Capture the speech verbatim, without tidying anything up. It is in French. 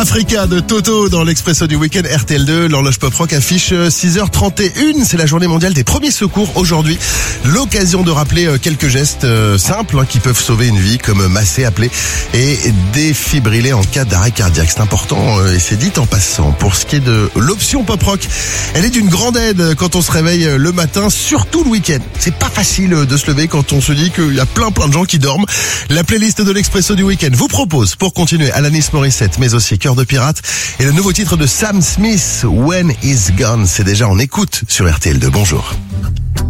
Africa de Toto dans l'Expresso du Week-end R T L deux. L'horloge pop rock affiche six heures trente et une. C'est la journée mondiale des premiers secours aujourd'hui. L'occasion de rappeler quelques gestes simples hein, qui peuvent sauver une vie, comme masser, appeler et défibriller en cas d'arrêt cardiaque. C'est important et c'est dit en passant. Pour ce qui est de l'option pop rock, elle est d'une grande aide quand on se réveille le matin, surtout le week-end. C'est pas facile de se lever quand on se dit qu'il y a plein plein de gens qui dorment. La playlist de l'Expresso du Week-end vous propose, pour continuer, Alanis Morissette, mais aussi Cœur de pirate et le nouveau titre de Sam Smith, When He's Gone. C'est déjà en écoute sur R T L deux. Bonjour.